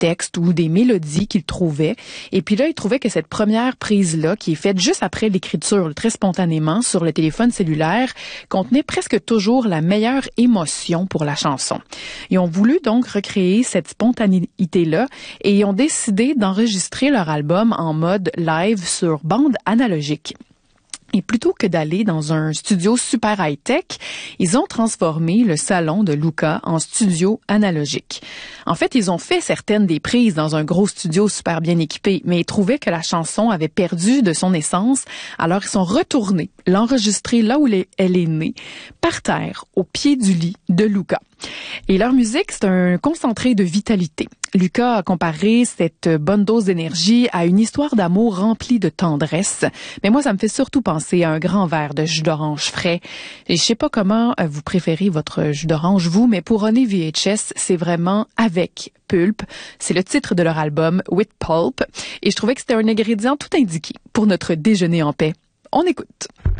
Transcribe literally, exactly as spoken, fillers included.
textes ou des mélodies qu'il trouvait. Et puis là, il trouvait que cette première prise-là, qui est faite juste après l'écriture, très spontanément, sur le téléphone cellulaire, contenait presque toujours la meilleure émotion pour la chanson. Ils ont voulu donc recréer cette spontanéité-là et ils ont décidé d'enregistrer leur album en mode live sur bande analogique. Et plutôt que d'aller dans un studio super high-tech, ils ont transformé le salon de Luca en studio analogique. En fait, ils ont fait certaines des prises dans un gros studio super bien équipé, mais ils trouvaient que la chanson avait perdu de son essence, alors ils sont retournés l'enregistrer là où elle est née, par terre, au pied du lit de Luca. Et leur musique, c'est un concentré de vitalité. Luca a comparé cette bonne dose d'énergie à une histoire d'amour remplie de tendresse. Mais moi, ça me fait surtout penser à un grand verre de jus d'orange frais. Et je sais pas comment vous préférez votre jus d'orange, vous, mais pour René V H S, c'est vraiment avec pulpe. C'est le titre de leur album, With Pulp. Et je trouvais que c'était un ingrédient tout indiqué pour notre déjeuner en paix. On écoute.